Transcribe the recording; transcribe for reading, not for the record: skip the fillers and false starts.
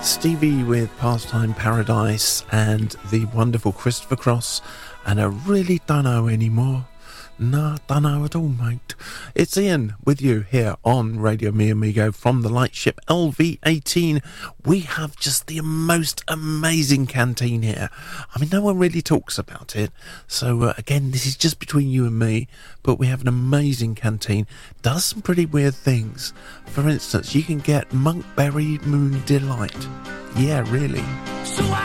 Stevie with Pastime Paradise and the wonderful Christopher Cross, and I really don't know anymore. Nah, don't know at all, mate. It's Ian with you here on Radio Mi Amigo from the lightship LV-18. We have just the most amazing canteen here. I mean, no one really talks about it. So, again, this is just between you and me, but we have an amazing canteen. Does some pretty weird things. For instance, you can get Monkberry Moon Delight. Yeah, really.